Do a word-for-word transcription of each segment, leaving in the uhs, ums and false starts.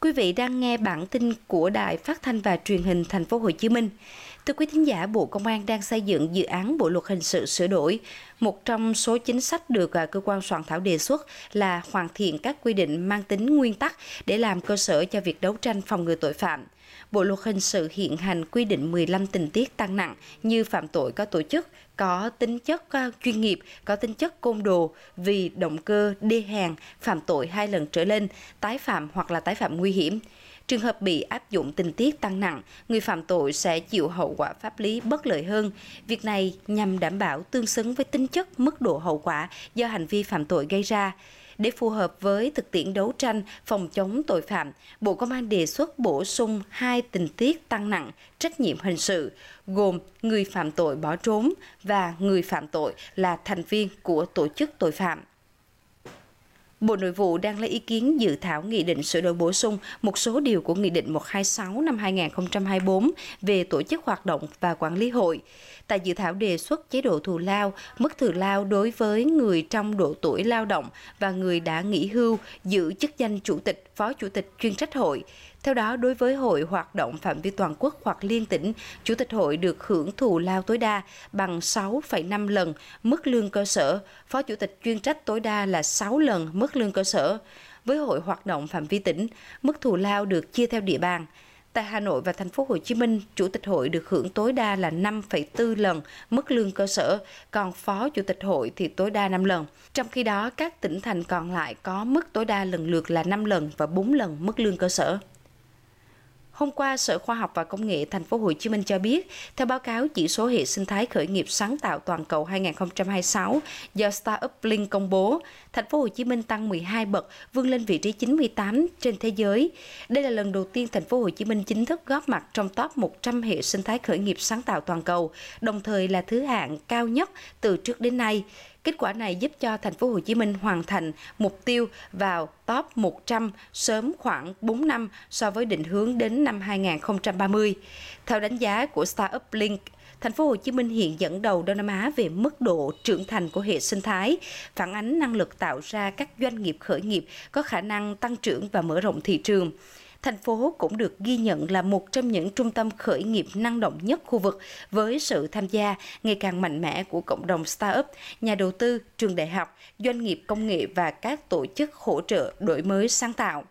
Quý vị đang nghe bản tin của Đài Phát thanh và Truyền hình Thành phố Hồ Chí Minh. Thưa quý thính giả, Bộ Công an đang xây dựng dự án Bộ luật hình sự sửa đổi. Một trong số chính sách được cơ quan soạn thảo đề xuất là hoàn thiện các quy định mang tính nguyên tắc để làm cơ sở cho việc đấu tranh phòng ngừa tội phạm. Bộ luật hình sự hiện hành quy định mười lăm tình tiết tăng nặng như phạm tội có tổ chức, có tính chất chuyên nghiệp, có tính chất côn đồ, vì động cơ đê hèn, phạm tội hai lần trở lên, tái phạm hoặc là tái phạm nguy hiểm. Trường hợp bị áp dụng tình tiết tăng nặng, người phạm tội sẽ chịu hậu quả pháp lý bất lợi hơn. Việc này nhằm đảm bảo tương xứng với tính chất, mức độ hậu quả do hành vi phạm tội gây ra. Để phù hợp với thực tiễn đấu tranh phòng chống tội phạm, Bộ Công an đề xuất bổ sung hai tình tiết tăng nặng trách nhiệm hình sự, gồm người phạm tội bỏ trốn và người phạm tội là thành viên của tổ chức tội phạm. Bộ Nội vụ đang lấy ý kiến dự thảo nghị định sửa đổi bổ sung một số điều của Nghị định một trăm hai mươi sáu năm hai nghìn không trăm hai mươi tư về tổ chức hoạt động và quản lý hội. Tại dự thảo đề xuất chế độ thù lao, mức thù lao đối với người trong độ tuổi lao động và người đã nghỉ hưu giữ chức danh chủ tịch, phó chủ tịch chuyên trách hội. Theo đó, đối với hội hoạt động phạm vi toàn quốc hoặc liên tỉnh, chủ tịch hội được hưởng thù lao tối đa bằng sáu phẩy năm lần mức lương cơ sở, phó chủ tịch chuyên trách tối đa là sáu lần mức lương cơ sở. Với hội hoạt động phạm vi tỉnh, mức thù lao được chia theo địa bàn. Tại Hà Nội và Thành phố Hồ Chí Minh, chủ tịch hội được hưởng tối đa là năm phẩy bốn lần mức lương cơ sở, còn phó chủ tịch hội thì tối đa năm lần. Trong khi đó, các tỉnh thành còn lại có mức tối đa lần lượt là năm lần và bốn lần mức lương cơ sở. Hôm qua, Sở Khoa học và Công nghệ Thành phố Hồ Chí Minh cho biết, theo báo cáo chỉ số hệ sinh thái khởi nghiệp sáng tạo toàn cầu hai nghìn không trăm hai mươi sáu do Startup Link công bố, Thành phố Hồ Chí Minh tăng mười hai bậc, vươn lên vị trí chín mươi tám trên thế giới. Đây là lần đầu tiên Thành phố Hồ Chí Minh chính thức góp mặt trong top một trăm hệ sinh thái khởi nghiệp sáng tạo toàn cầu, đồng thời là thứ hạng cao nhất từ trước đến nay. Kết quả này giúp cho Thành phố Hồ Chí Minh hoàn thành mục tiêu vào top một trăm sớm khoảng bốn năm so với định hướng đến năm hai nghìn không trăm ba mươi. Theo đánh giá của Startup Link, Thành phố Hồ Chí Minh hiện dẫn đầu Đông Nam Á về mức độ trưởng thành của hệ sinh thái, phản ánh năng lực tạo ra các doanh nghiệp khởi nghiệp có khả năng tăng trưởng và mở rộng thị trường. Thành phố cũng được ghi nhận là một trong những trung tâm khởi nghiệp năng động nhất khu vực với sự tham gia ngày càng mạnh mẽ của cộng đồng startup, nhà đầu tư, trường đại học, doanh nghiệp công nghệ và các tổ chức hỗ trợ đổi mới sáng tạo.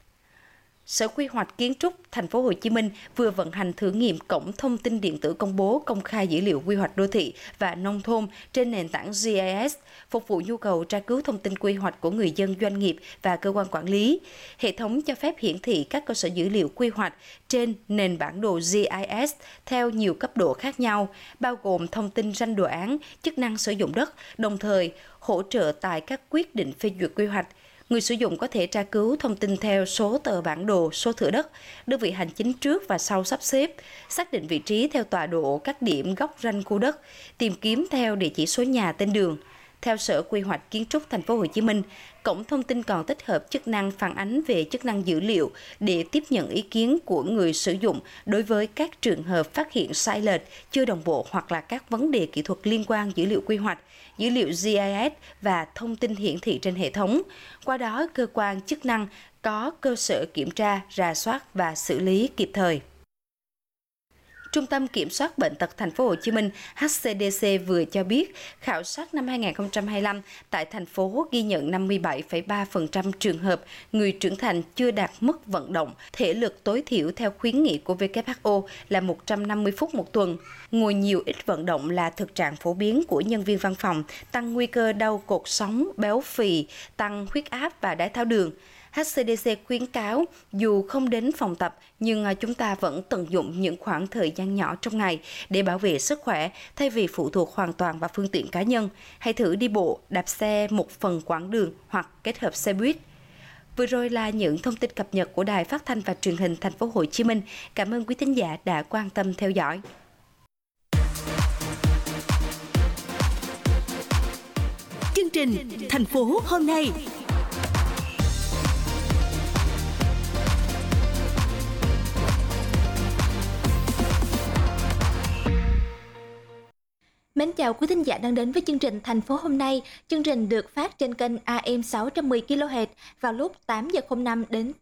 Sở Quy hoạch Kiến trúc Thành phố Hồ Chí Minh vừa vận hành thử nghiệm cổng thông tin điện tử công bố công khai dữ liệu quy hoạch đô thị và nông thôn trên nền tảng giê i ét, phục vụ nhu cầu tra cứu thông tin quy hoạch của người dân, doanh nghiệp và cơ quan quản lý. Hệ thống cho phép hiển thị các cơ sở dữ liệu quy hoạch trên nền bản đồ giê i ét theo nhiều cấp độ khác nhau, bao gồm thông tin ranh đồ án, chức năng sử dụng đất, đồng thời hỗ trợ tại các quyết định phê duyệt quy hoạch. Người sử dụng có thể tra cứu thông tin theo số tờ bản đồ, số thửa đất, đơn vị hành chính trước và sau sắp xếp, xác định vị trí theo tọa độ các điểm góc ranh khu đất, tìm kiếm theo địa chỉ số nhà, tên đường. Theo Sở Quy hoạch Kiến trúc Thành phố Hồ Chí Minh, cổng thông tin còn tích hợp chức năng phản ánh về chức năng dữ liệu để tiếp nhận ý kiến của người sử dụng đối với các trường hợp phát hiện sai lệch, chưa đồng bộ hoặc là các vấn đề kỹ thuật liên quan dữ liệu quy hoạch, dữ liệu giê i ét và thông tin hiển thị trên hệ thống. Qua đó, cơ quan chức năng có cơ sở kiểm tra, rà soát và xử lý kịp thời. Trung tâm Kiểm soát Bệnh tật Thành phố Hồ Chí Minh H C D C vừa cho biết, khảo sát năm hai nghìn không trăm hai mươi lăm tại thành phố ghi nhận năm mươi bảy phẩy ba phần trăm trường hợp người trưởng thành chưa đạt mức vận động thể lực tối thiểu theo khuyến nghị của W H O là một trăm năm mươi phút một tuần. Ngồi nhiều ít vận động là thực trạng phổ biến của nhân viên văn phòng, tăng nguy cơ đau cột sống, béo phì, tăng huyết áp và đái tháo đường. H C D C khuyến cáo dù không đến phòng tập nhưng chúng ta vẫn tận dụng những khoảng thời gian nhỏ trong ngày để bảo vệ sức khỏe thay vì phụ thuộc hoàn toàn vào phương tiện cá nhân. Hãy thử đi bộ, đạp xe một phần quãng đường hoặc kết hợp xe buýt. Vừa rồi là những thông tin cập nhật của Đài Phát thanh và Truyền hình Thành phố Hồ Chí Minh. Cảm ơn quý thính giả đã quan tâm theo dõi. Chương trình Thành phố hôm nay. Mến chào quý thính giả đang đến với chương trình Thành phố hôm nay. Chương trình được phát trên kênh A M sáu trăm mười ki lô héc vào lúc tám giờ không năm đến